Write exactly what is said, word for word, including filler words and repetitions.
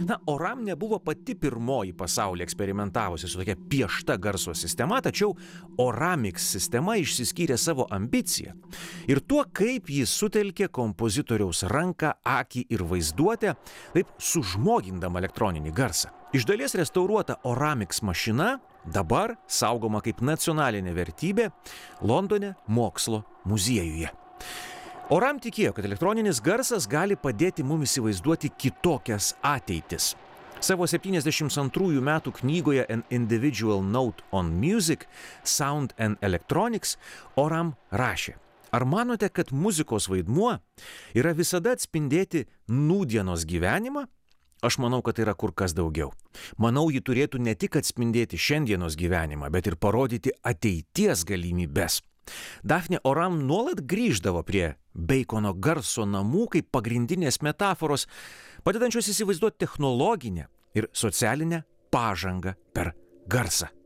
Na, Oram nebuvo pati pirmoji pasaulyje eksperimentavusi su tokia piešta garso sistema, tačiau Oramix sistema išsiskyrė savo ambiciją ir tuo, kaip jis sutelkė kompozitoriaus ranką, akį ir vaizduotę, taip sužmogindama elektroninį garsą. Iš dalies restauruota Oramix mašina dabar saugoma kaip nacionalinė vertybė Londone mokslo muziejuje. Oram tikėjo, kad elektroninis garsas gali padėti mums įsivaizduoti kitokias ateitis. Savo septyniasdešimt antrųjų metų knygoje An Individual Note on Music, Sound and Electronics Oram rašė: Ar manote, kad muzikos vaidmuo yra visada atspindėti nūdienos gyvenimą? Aš manau, kad tai yra kur kas daugiau. Manau, ji turėtų ne tik atspindėti šiandienos gyvenimą, bet ir parodyti ateities galimybes. Dafne Oram nuolat grįždavo prie Bacono garso namų kaip pagrindinės metaforos, padedančios įsivaizduoti technologinę ir socialinę pažangą per garsą.